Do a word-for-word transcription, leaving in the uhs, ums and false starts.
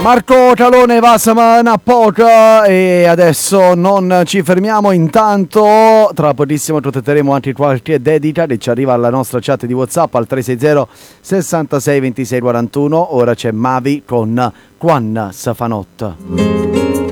Marco Talone, Wasserman a poco e adesso non ci fermiamo, intanto tra pochissimo tratteremo anche qualche dedita che ci arriva alla nostra chat di WhatsApp al tre sei zero sessantasei ventisei quarantuno. Ora c'è Mavi con Quan Safanot.